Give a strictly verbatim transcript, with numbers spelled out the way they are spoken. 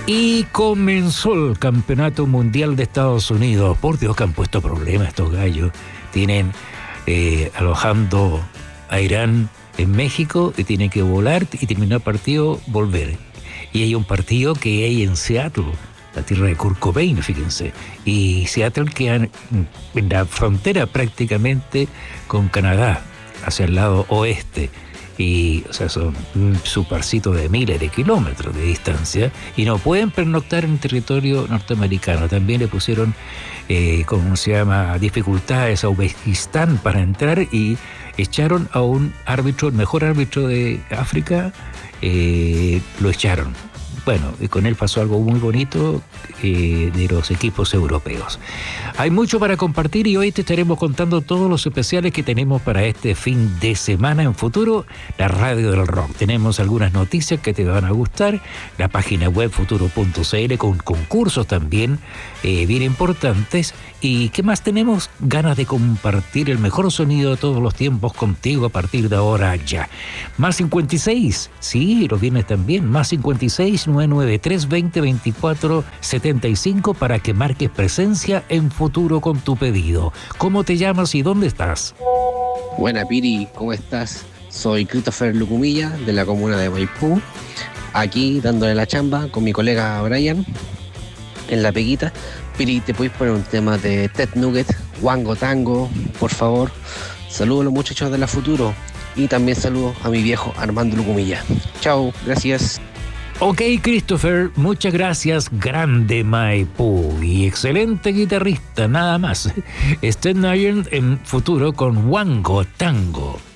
Y comenzó el Campeonato Mundial de Estados Unidos. Por Dios que han puesto problemas estos gallos. Tienen eh, alojando a Irán en México y tienen que volar y terminar el partido, volver. Y hay un partido que hay en Seattle, la tierra de Kurt Cobain, fíjense. Y Seattle queda en la frontera prácticamente con Canadá, hacia el lado oeste. Y, o sea, son un supercito de miles de kilómetros de distancia y no pueden pernoctar en territorio norteamericano. También le pusieron, eh, ¿cómo se llama?, dificultades a Uzbekistán para entrar y echaron a un árbitro, el mejor árbitro de África, eh, lo echaron. Bueno, con él pasó algo muy bonito eh, de los equipos europeos. Hay mucho para compartir y hoy te estaremos contando todos los especiales que tenemos para este fin de semana en Futuro, la radio del rock. Tenemos algunas noticias que te van a gustar, la página web futuro punto c l con concursos también eh, bien importantes. ¿Y qué más tenemos? Ganas de compartir el mejor sonido de todos los tiempos contigo a partir de ahora ya. Más cincuenta y seis, sí, los viernes también, más cincuenta y seis, nueve nueve tres, veinte, veinticuatro, setenta y cinco para que marques presencia en Futuro con tu pedido. ¿Cómo te llamas y dónde estás? Buena, Piri, ¿cómo estás? Soy Christopher Lucumilla, de la comuna de Maipú, aquí dándole la chamba con mi colega Brian en la peguita. Piri, ¿te podéis poner un tema de Ted Nugget, Wango Tango, por favor? Saludos a los muchachos de la Futuro y también saludos a mi viejo Armando Lucumilla. Chao, gracias. Ok, Christopher, muchas gracias, grande Maipú y excelente guitarrista, nada más. Ted Nugget en Futuro con Wango Tango.